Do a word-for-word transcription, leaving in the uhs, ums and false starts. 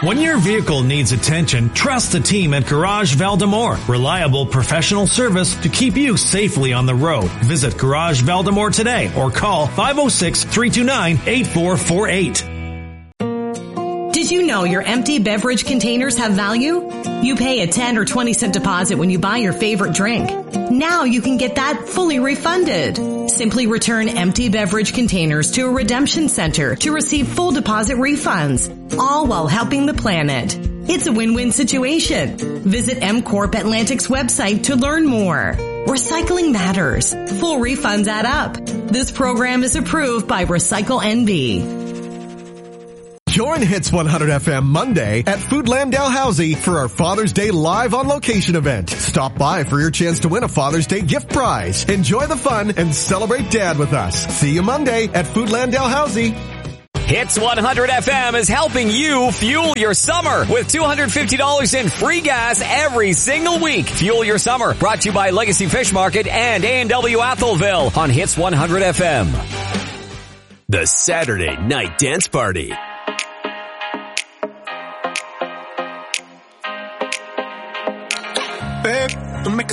When your vehicle needs attention, trust the team at Garage Valdemore. Reliable professional service to keep you safely on the road. Visit Garage Valdemore today or call five oh six, three two nine, eight four four eight. Did you know your empty beverage containers have value? You pay a ten or twenty cent deposit when you buy your favorite drink. Now you can get that fully refunded. Simply return empty beverage containers to a redemption center to receive full deposit refunds, all while helping the planet. It's a win-win situation. Visit M Corp Atlantic's website to learn more. Recycling matters. Full refunds add up. This program is approved by Recycle N V. Join Hits one hundred F M Monday at Foodland Dalhousie for our Father's Day live on location event. Stop by for your chance to win a Father's Day gift prize. Enjoy the fun and celebrate Dad with us. See you Monday at Foodland Dalhousie. Hits one hundred F M is helping you fuel your summer with two hundred fifty dollars in free gas every single week. Fuel your summer, brought to you by Legacy Fish Market and A and W Atholville on Hits one hundred F M. The Saturday Night Dance Party. Babe, don't make a